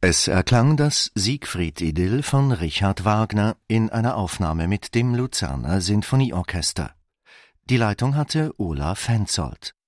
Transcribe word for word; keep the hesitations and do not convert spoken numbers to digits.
Es erklang das Siegfried-Idyll von Richard Wagner in einer Aufnahme mit dem Luzerner Sinfonieorchester. Die Leitung hatte Olaf Hensoldt.